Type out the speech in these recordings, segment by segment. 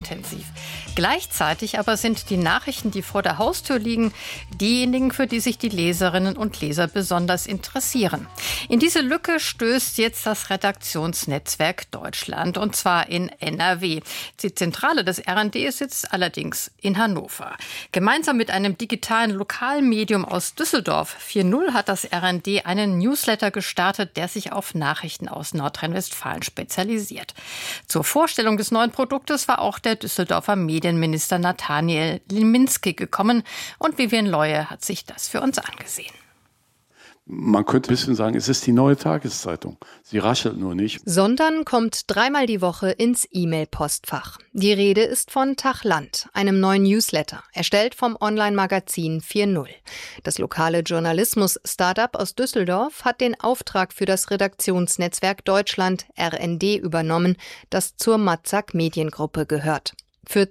zeitintensiv. Gleichzeitig aber sind die Nachrichten, die vor der Haustür liegen, diejenigen, für die sich die Leserinnen und Leser besonders interessieren. In diese Lücke stößt jetzt das Redaktionsnetzwerk Deutschland, und zwar in NRW. Die Zentrale des RND sitzt allerdings in Hannover. Gemeinsam mit einem digitalen Lokalmedium aus Düsseldorf, 4.0, hat das RND einen Newsletter gestartet, der sich auf Nachrichten aus Nordrhein-Westfalen spezialisiert. Zur Vorstellung des neuen Produktes war auch der Düsseldorfer Medienminister Nathanael Liminski gekommen, und Vivian Leue hat sich das für uns angesehen. Man könnte ein bisschen sagen, es ist die neue Tageszeitung. Sie raschelt nur nicht. Sondern kommt dreimal die Woche ins E-Mail-Postfach. Die Rede ist von Tag Land, einem neuen Newsletter, erstellt vom Online-Magazin 4.0. Das lokale Journalismus-Startup aus Düsseldorf hat den Auftrag für das Redaktionsnetzwerk Deutschland, RND, übernommen, das zur Matzak Mediengruppe gehört. Für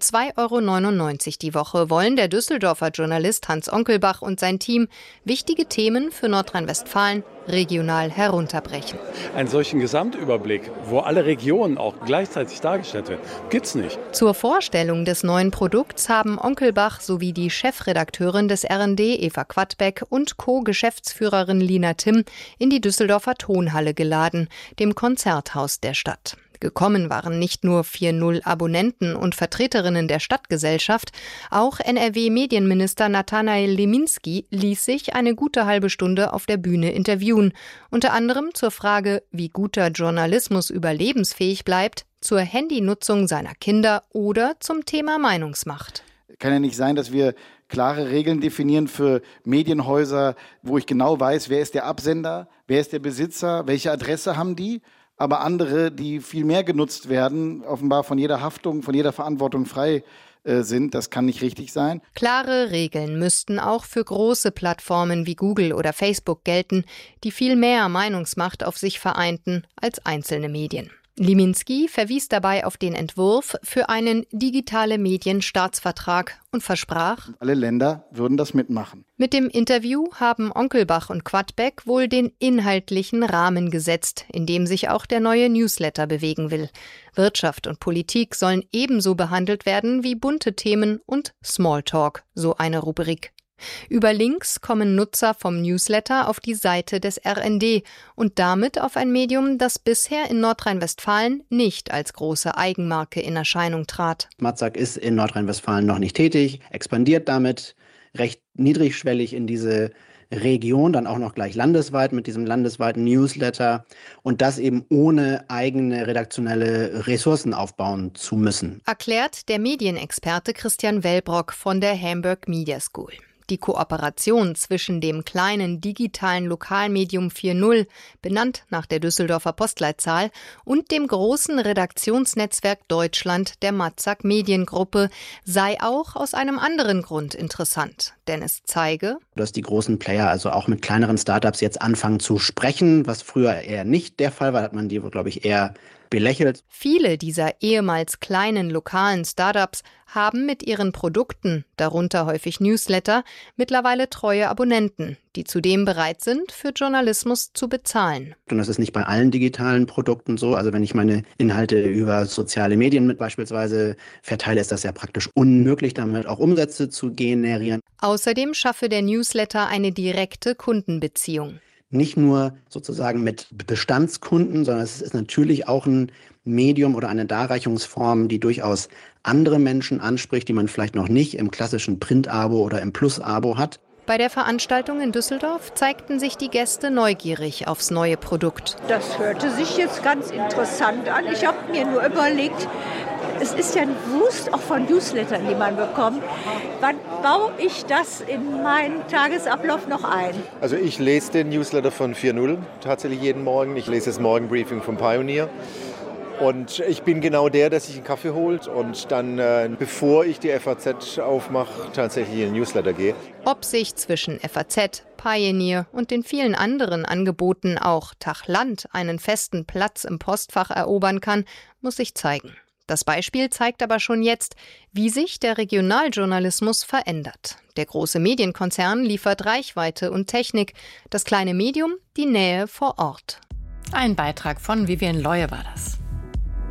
2,99 € die Woche wollen der Düsseldorfer Journalist Hans Onkelbach und sein Team wichtige Themen für Nordrhein-Westfalen regional herunterbrechen. Einen solchen Gesamtüberblick, wo alle Regionen auch gleichzeitig dargestellt werden, gibt's nicht. Zur Vorstellung des neuen Produkts haben Onkelbach sowie die Chefredakteurin des RND, Eva Quadbeck, und Co-Geschäftsführerin Lina Timm in die Düsseldorfer Tonhalle geladen, dem Konzerthaus der Stadt. Gekommen waren nicht nur 4.0 Abonnenten und Vertreterinnen der Stadtgesellschaft, auch NRW-Medienminister Nathanael Liminski ließ sich eine gute halbe Stunde auf der Bühne interviewen, unter anderem zur Frage, wie guter Journalismus überlebensfähig bleibt, zur Handynutzung seiner Kinder oder zum Thema Meinungsmacht. Kann ja nicht sein, dass wir klare Regeln definieren für Medienhäuser, wo ich genau weiß, wer ist der Absender, wer ist der Besitzer, welche Adresse haben die. Aber andere, die viel mehr genutzt werden, offenbar von jeder Haftung, von jeder Verantwortung frei sind. Das kann nicht richtig sein. Klare Regeln müssten auch für große Plattformen wie Google oder Facebook gelten, die viel mehr Meinungsmacht auf sich vereinten als einzelne Medien. Liminski verwies dabei auf den Entwurf für einen Digitale-Medien-Staatsvertrag und versprach, alle Länder würden das mitmachen. Mit dem Interview haben Onkelbach und Quadbeck wohl den inhaltlichen Rahmen gesetzt, in dem sich auch der neue Newsletter bewegen will. Wirtschaft und Politik sollen ebenso behandelt werden wie bunte Themen und Smalltalk, so eine Rubrik. Über Links kommen Nutzer vom Newsletter auf die Seite des RND und damit auf ein Medium, das bisher in Nordrhein-Westfalen nicht als große Eigenmarke in Erscheinung trat. Matzak ist in Nordrhein-Westfalen noch nicht tätig, expandiert damit recht niedrigschwellig in diese Region, dann auch noch gleich landesweit mit diesem landesweiten Newsletter, und das eben ohne eigene redaktionelle Ressourcen aufbauen zu müssen. Erklärt der Medienexperte Christian Wellbrock von der Hamburg Media School. Die Kooperation zwischen dem kleinen digitalen Lokalmedium 4.0, benannt nach der Düsseldorfer Postleitzahl, und dem großen Redaktionsnetzwerk Deutschland der Matzak Mediengruppe sei auch aus einem anderen Grund interessant. Denn es zeige, dass die großen Player also auch mit kleineren Startups jetzt anfangen zu sprechen, was früher eher nicht der Fall war, hat man die, glaube ich, eher belächelt. Viele dieser ehemals kleinen lokalen Startups haben mit ihren Produkten, darunter häufig Newsletter, mittlerweile treue Abonnenten, die zudem bereit sind, für Journalismus zu bezahlen. Und das ist nicht bei allen digitalen Produkten so. Also wenn ich meine Inhalte über soziale Medien mit beispielsweise verteile, ist das ja praktisch unmöglich, damit auch Umsätze zu generieren. Außerdem schaffe der Newsletter eine direkte Kundenbeziehung. Nicht nur sozusagen mit Bestandskunden, sondern es ist natürlich auch ein Medium oder eine Darreichungsform, die durchaus andere Menschen anspricht, die man vielleicht noch nicht im klassischen Print-Abo oder im Plus-Abo hat. Bei der Veranstaltung in Düsseldorf zeigten sich die Gäste neugierig aufs neue Produkt. Das hörte sich jetzt ganz interessant an. Ich habe mir nur überlegt, es ist ja ein Wust auch von Newslettern, die man bekommt. Wann baue ich das in meinen Tagesablauf noch ein? Also ich lese den Newsletter von 4.0 tatsächlich jeden Morgen. Ich lese das Morgenbriefing vom Pioneer. Und ich bin genau der sich einen Kaffee holt und dann, bevor ich die FAZ aufmache, tatsächlich in den Newsletter gehe. Ob sich zwischen FAZ, Pioneer und den vielen anderen Angeboten auch Tag Land einen festen Platz im Postfach erobern kann, muss sich zeigen. Das Beispiel zeigt aber schon jetzt, wie sich der Regionaljournalismus verändert. Der große Medienkonzern liefert Reichweite und Technik, das kleine Medium die Nähe vor Ort. Ein Beitrag von Vivian Leue war das.